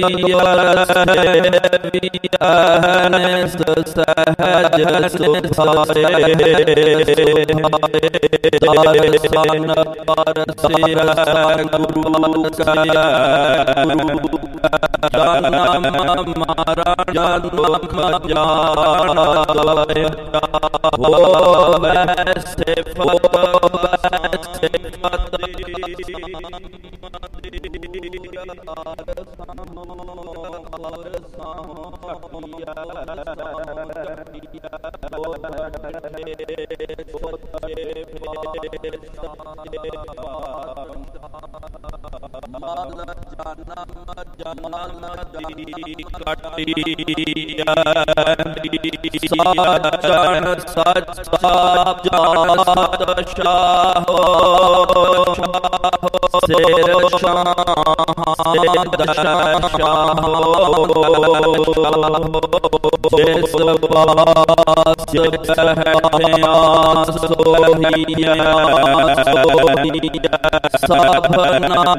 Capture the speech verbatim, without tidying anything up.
ਸਹਿਜ ਸੁਭਾਏ ਦਰਸ਼ਨ ਪਰਸਿਆ ਗੁਰੂ ਕੈ ਜਨਮ ਮਰਨ ਜਨਮ ਜਾਣਿ ਹੋਵੈ ਸਿਫਤ ਸਿਫਤ ਸਾਜਨ ਸਚ ਸਾਪ ਜਾਤ ਸ਼ਾਹੋ ਸਿਰ ਸ਼ਾਹਾਂ ਦਸ਼ਾ ਸ਼ਾਹੋ ਜਿਸ ਪਾਸ ਪਹਿਆ ਸੋਹੀਐ ਸੋਹੀਐ ਸਭਨਾ